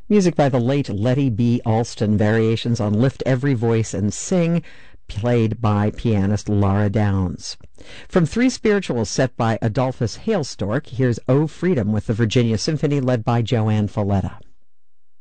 Music by the late Letty B. Alston, variations on Lift Every Voice and Sing, played by pianist Laura Downs. From three spirituals set by Adolphus Hailstork, here's O Freedom with the Virginia Symphony led by Joanne Folletta.